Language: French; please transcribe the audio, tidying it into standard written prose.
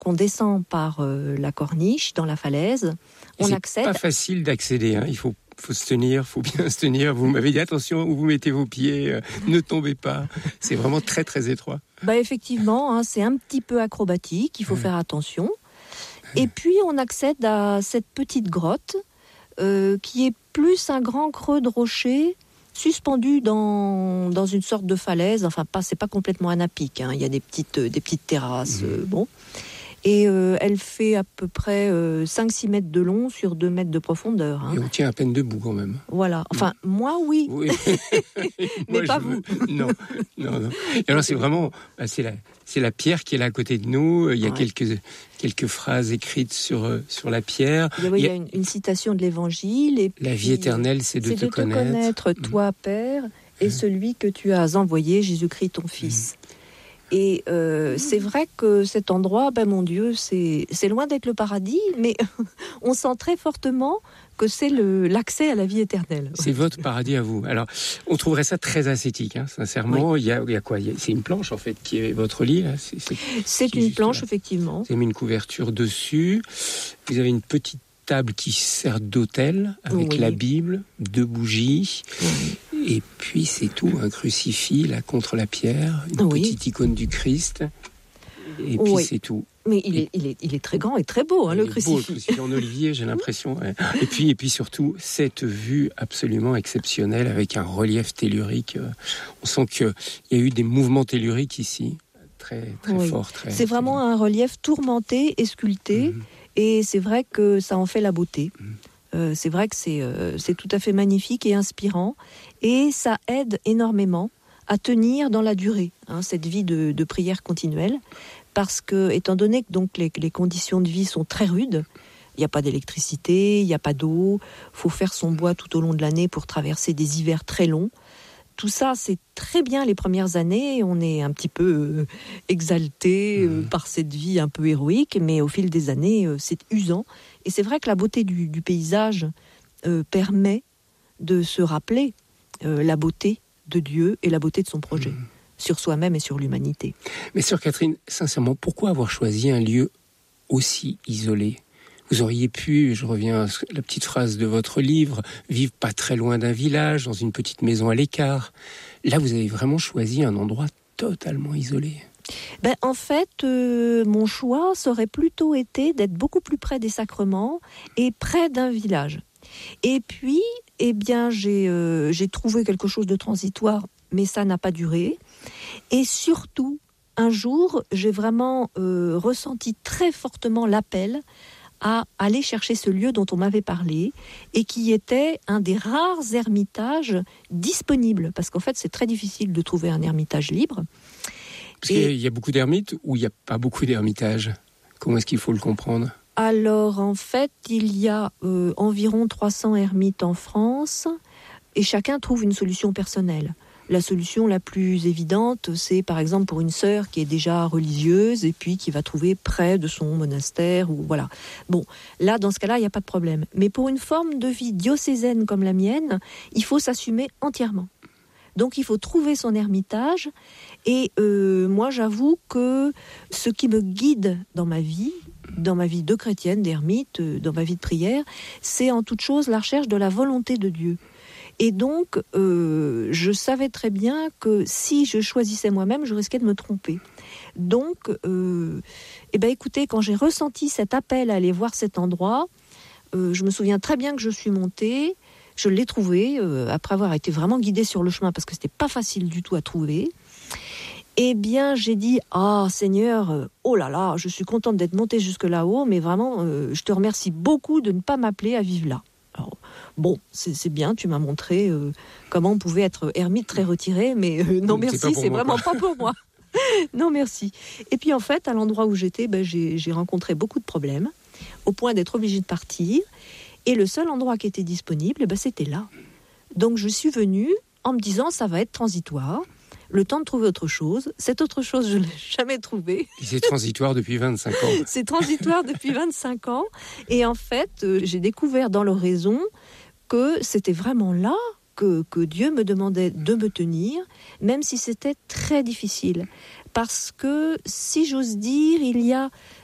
qu'on descend par la corniche dans la falaise, on accède. C'est pas facile d'accéder, hein. Il faut se tenir, faut bien se tenir. Vous m'avez dit attention où vous mettez vos pieds, ne tombez pas. C'est vraiment très très étroit. Effectivement, hein, c'est un petit peu acrobatique, il faut faire attention. Et puis on accède à cette petite grotte qui est plus un grand creux de rocher suspendu dans une sorte de falaise. Enfin, c'est pas complètement un pic, hein. Il y a des petites terrasses. Et elle fait à peu près 5-6 mètres de long sur 2 mètres de profondeur. Hein. Et on tient à peine debout quand même. Voilà. Enfin, moi, oui. Mais pas vous. Non. Et alors, c'est vraiment... c'est la pierre qui est là à côté de nous. Il y a quelques phrases écrites sur la pierre. Il y a une citation de l'Évangile. Et puis, la vie éternelle, c'est de te connaître. Toi, Père, et celui que tu as envoyé, Jésus-Christ, ton Fils. Et c'est vrai que cet endroit, mon Dieu, c'est loin d'être le paradis, mais on sent très fortement que c'est l'accès à la vie éternelle. C'est votre paradis à vous. Alors, on trouverait ça très ascétique, hein, sincèrement. Oui. Il y a quoi ? C'est une planche, en fait, qui est votre lit, là. C'est une planche, effectivement. Vous avez mis une couverture dessus. Vous avez une petite table qui sert d'autel, avec la Bible, 2 bougies... Et puis c'est tout, un crucifix là contre la pierre, une petite icône du Christ, et puis c'est tout. Mais il est très grand et très beau, hein, le crucifix. Beau, le crucifix en olivier, j'ai l'impression. Ouais. Et puis surtout cette vue absolument exceptionnelle avec un relief tellurique. On sent qu'il y a eu des mouvements telluriques ici, très forts. C'est vraiment un relief tourmenté et sculpté, et c'est vrai que ça en fait la beauté. C'est vrai que c'est tout à fait magnifique et inspirant, et ça aide énormément à tenir dans la durée, hein, cette vie de prière continuelle, parce que, étant donné que donc les conditions de vie sont très rudes, il n'y a pas d'électricité, il n'y a pas d'eau, il faut faire son bois tout au long de l'année pour traverser des hivers très longs. Tout ça, c'est très bien les premières années, on est un petit peu exalté par cette vie un peu héroïque, mais au fil des années, c'est usant. Et c'est vrai que la beauté du paysage permet de se rappeler la beauté de Dieu et la beauté de son projet, sur soi-même et sur l'humanité. Mais sœur Catherine, sincèrement, pourquoi avoir choisi un lieu aussi isolé ? Vous auriez pu, je reviens à la petite phrase de votre livre, vivre pas très loin d'un village, dans une petite maison à l'écart. Là, vous avez vraiment choisi un endroit totalement isolé. En fait, mon choix serait plutôt été d'être beaucoup plus près des sacrements et près d'un village. Et puis, j'ai trouvé quelque chose de transitoire, mais ça n'a pas duré. Et surtout, un jour, j'ai vraiment ressenti très fortement l'appel à aller chercher ce lieu dont on m'avait parlé et qui était un des rares ermitages disponibles, parce qu'en fait c'est très difficile de trouver un ermitage libre. Parce qu'il y a beaucoup d'ermites ou il n'y a pas beaucoup d'ermitages ? Comment est-ce qu'il faut le comprendre ? Alors en fait il y a environ 300 ermites en France et chacun trouve une solution personnelle. La solution la plus évidente, c'est par exemple pour une sœur qui est déjà religieuse et puis qui va trouver près de son monastère ou voilà. Bon, là dans ce cas-là, il n'y a pas de problème. Mais pour une forme de vie diocésaine comme la mienne, il faut s'assumer entièrement. Donc il faut trouver son ermitage et moi j'avoue que ce qui me guide dans ma vie de chrétienne, d'ermite, dans ma vie de prière, c'est en toute chose la recherche de la volonté de Dieu. Et donc, je savais très bien que si je choisissais moi-même, je risquais de me tromper. Donc, écoutez, quand j'ai ressenti cet appel à aller voir cet endroit, je me souviens très bien que je suis montée, je l'ai trouvé, après avoir été vraiment guidée sur le chemin, parce que c'était pas facile du tout à trouver. Eh bien, j'ai dit, Seigneur, oh là là, je suis contente d'être montée jusque là-haut, mais vraiment, je te remercie beaucoup de ne pas m'appeler à vivre là. Alors, bon, c'est bien, tu m'as montré comment on pouvait être ermite très retiré, mais non merci, c'est vraiment pas pour moi. Non merci. Et puis en fait, à l'endroit où j'étais, j'ai rencontré beaucoup de problèmes, au point d'être obligée de partir, et le seul endroit qui était disponible, c'était là. Donc je suis venue en me disant, ça va être transitoire, le temps de trouver autre chose. Cette autre chose, je ne l'ai jamais trouvée. Et c'est transitoire depuis 25 ans. C'est transitoire depuis 25 ans. Et en fait, j'ai découvert dans l'oraison que c'était vraiment là que Dieu me demandait de me tenir, même si c'était très difficile. Parce que, si j'ose dire, il y a